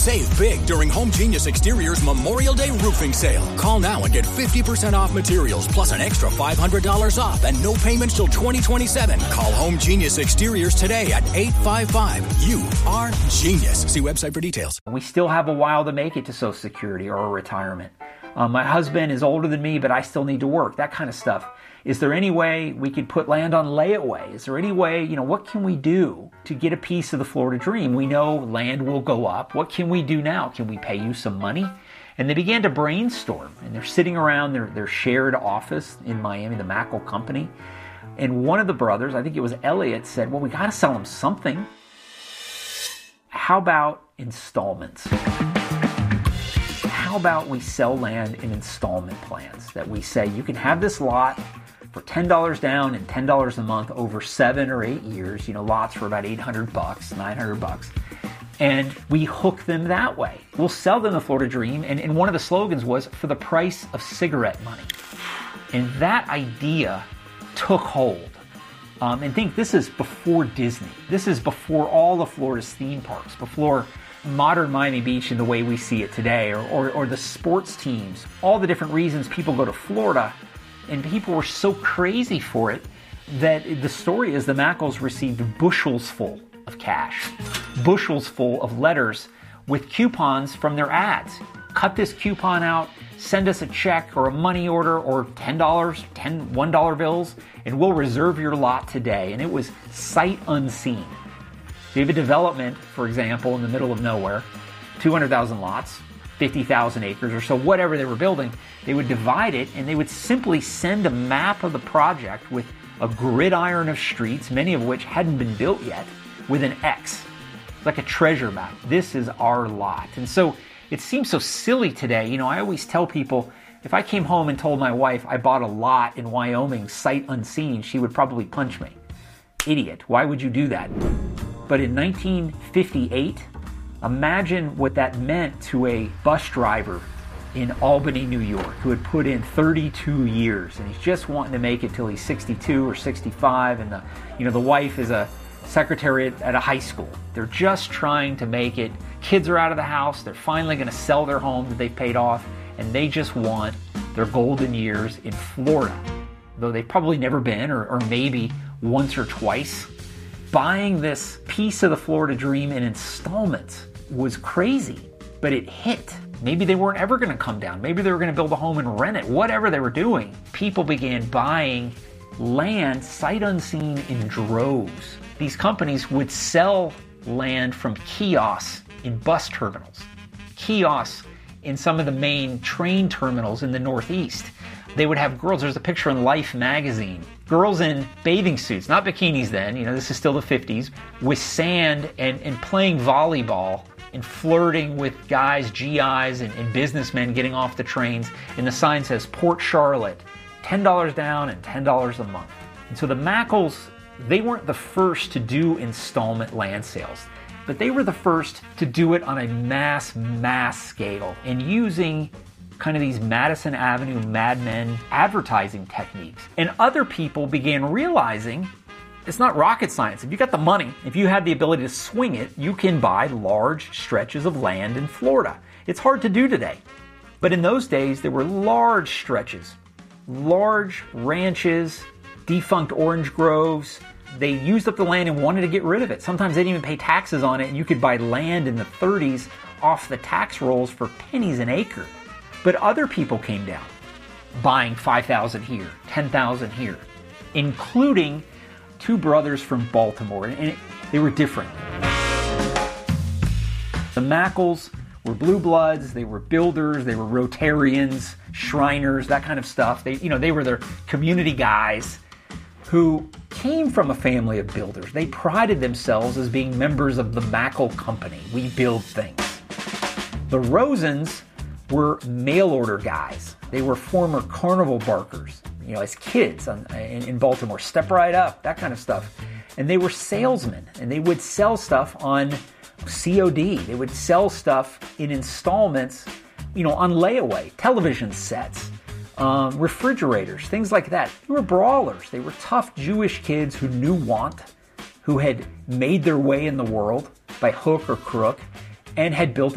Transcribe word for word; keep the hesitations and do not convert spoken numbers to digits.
Save big during Home Genius Exterior's Memorial Day roofing sale. Call now and get fifty percent off materials plus an extra five hundred dollars off and no payments till twenty twenty-seven. Call Home Genius Exteriors today at eight five five, you are genius. See website for details. We still have a while to make it to Social Security or retirement. Um, my husband is older than me, but I still need to work, that kind of stuff. Is there any way we could put land on layaway? Is there any way, you know, what can we do to get a piece of the Florida dream? We know land will go up. What can we do now? Can we pay you some money? And they began to brainstorm, and they're sitting around their, their shared office in Miami, the Mackle Company. And one of the brothers, I think it was Elliot, said, well, we got to sell them something. How about installments? How about we sell land in installment plans that we say you can have this lot for ten dollars down and ten dollars a month over seven or eight years, you know, lots for about eight hundred bucks, nine hundred bucks. And we hook them that way. We'll sell them the Florida Dream. And, and one of the slogans was for the price of cigarette money. And that idea took hold. Um, and think this is before Disney. This is before all of Florida's theme parks, before modern Miami Beach in the way we see it today, or, or, or the sports teams, all the different reasons people go to Florida. And people were so crazy for it that the story is the Mackles received bushels full of cash, bushels full of letters with coupons from their ads. Cut this coupon out, send us a check or a money order or ten dollars, ten one dollar bills, and we'll reserve your lot today. And it was sight unseen. So you have a development, for example, in the middle of nowhere, two hundred thousand lots, fifty thousand acres or so, whatever they were building. They would divide it and they would simply send a map of the project with a gridiron of streets, many of which hadn't been built yet, with an X, like a treasure map. This is our lot. And so it seems so silly today. You know, I always tell people, if I came home and told my wife I bought a lot in Wyoming, sight unseen, she would probably punch me. Idiot, why would you do that? But in nineteen fifty-eight, imagine what that meant to a bus driver in Albany, New York, who had put in thirty-two years, and he's just wanting to make it till he's sixty-two or sixty-five, and the, you know, the wife is a secretary at a high school. They're just trying to make it. Kids are out of the house. They're finally going to sell their home that they've paid off, and they just want their golden years in Florida, though they've probably never been, or, or maybe once or twice. Buying this piece of the Florida Dream in installments was crazy, but it hit. Maybe they weren't ever going to come down. Maybe they were going to build a home and rent it. Whatever they were doing, people began buying land sight unseen in droves. These companies would sell land from kiosks in bus terminals, kiosks in some of the main train terminals in the Northeast. They would have girls, there's a picture in Life magazine, girls in bathing suits, not bikinis then, you know, this is still the fifties, with sand and, and playing volleyball and flirting with guys, G Is, and, and businessmen getting off the trains. And the sign says, Port Charlotte, ten dollars down and ten dollars a month. And so the Mackles, they weren't the first to do installment land sales, but they were the first to do it on a mass, mass scale and using kind of these Madison Avenue Mad Men advertising techniques. And other people began realizing it's not rocket science. If you got the money, if you had the ability to swing it, you can buy large stretches of land in Florida. It's hard to do today. But in those days, there were large stretches, large ranches, defunct orange groves. They used up the land and wanted to get rid of it. Sometimes they didn't even pay taxes on it, and you could buy land in the thirties off the tax rolls for pennies an acre. But other people came down, buying five thousand here, ten thousand here, including two brothers from Baltimore, and it, they were different. The Mackles were blue bloods, they were builders, they were Rotarians, Shriners, that kind of stuff. They, you know, they were their community guys who came from a family of builders. They prided themselves as being members of the Mackle Company. We build things. The Rosens were mail order guys. They were former carnival barkers, you know, as kids on, in, in Baltimore. Step right up, that kind of stuff. And they were salesmen, and they would sell stuff on C O D. They would sell stuff in installments, you know, on layaway, television sets, um, refrigerators, things like that. They were brawlers. They were tough Jewish kids who knew want, who had made their way in the world by hook or crook, and had built